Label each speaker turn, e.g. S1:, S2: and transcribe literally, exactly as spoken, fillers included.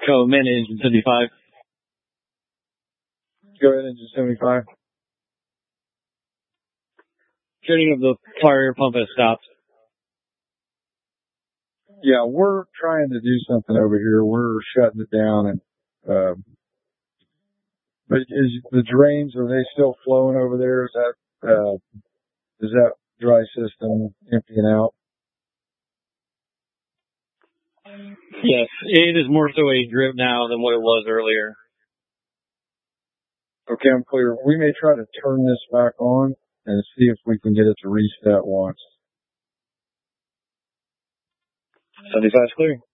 S1: Go man engine seventy-five.
S2: Go ahead, engine seventy-five.
S1: Turning of the fire pump has stopped.
S2: Yeah, we're trying to do something over here. We're shutting it down, and uh, but is the drains, are they still flowing over there? Is that uh, is that dry system emptying out?
S1: Yes, it is more so a drip now than what it was earlier.
S2: Okay, I'm clear. We may try to turn this back on and see if we can get it to reset once.
S1: seventy-five is clear.